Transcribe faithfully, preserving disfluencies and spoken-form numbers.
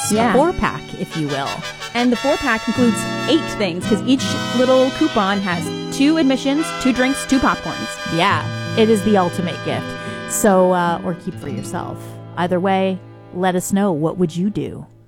Yeah. A four-pack, if you will. And the four-pack includes eight things, because each little coupon has two admissions, two drinks, two popcorns. Yeah, it is the ultimate gift. So, uh, or keep for yourself. Either way, let us know, what would you do?